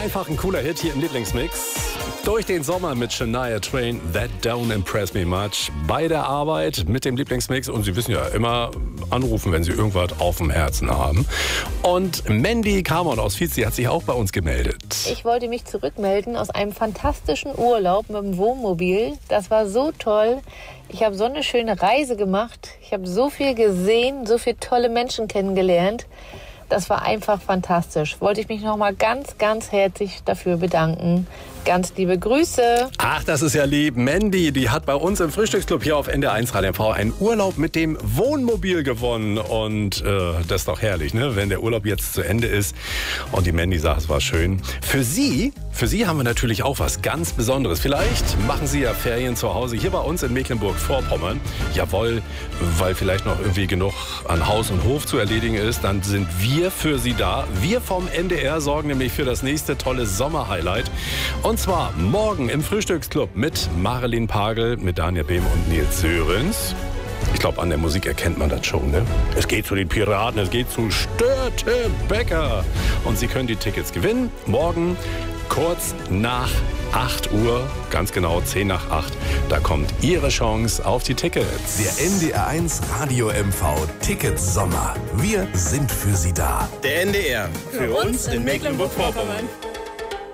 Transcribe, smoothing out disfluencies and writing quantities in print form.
Einfach ein cooler Hit hier im Lieblingsmix. Durch den Sommer mit Shania Twain, That Don't Impress Me Much. Bei der Arbeit mit dem Lieblingsmix. Und Sie wissen ja, immer anrufen, wenn Sie irgendwas auf dem Herzen haben. Und Mandy Carmon aus Vietzi hat sich auch bei uns gemeldet. Ich wollte mich zurückmelden aus einem fantastischen Urlaub mit dem Wohnmobil. Das war so toll. Ich habe so eine schöne Reise gemacht. Ich habe so viel gesehen, so viele tolle Menschen kennengelernt. Das war einfach fantastisch. Wollte ich mich nochmal ganz, ganz herzlich dafür bedanken. Ganz liebe Grüße. Ach, das ist ja lieb. Mandy, die hat bei uns im Frühstücksclub hier auf NDR1 Radio MV einen Urlaub mit dem Wohnmobil gewonnen. Und das ist doch herrlich, ne? Wenn der Urlaub jetzt zu Ende ist und die Mandy sagt, es war schön. Für Sie haben wir natürlich auch was ganz Besonderes. Vielleicht machen Sie ja Ferien zu Hause hier bei uns in Mecklenburg-Vorpommern. Jawohl, weil vielleicht noch irgendwie genug an Haus und Hof zu erledigen ist. Dann sind wir für Sie da. Wir vom NDR sorgen nämlich für das nächste tolle Sommerhighlight. Und zwar morgen im Frühstücksclub mit Marilyn Pagel, mit Daniel Behm und Nils Sörensen. Ich glaube, an der Musik erkennt man das schon, ne? Es geht zu den Piraten, es geht zu Störtebecker. Und Sie können die Tickets gewinnen. Morgen kurz nach 8 Uhr, ganz genau 10 nach 8. Da kommt Ihre Chance auf die Tickets. Der NDR1 Radio MV Ticket Sommer. Wir sind für Sie da. Der NDR. Für uns in Mecklenburg-Vorpommern.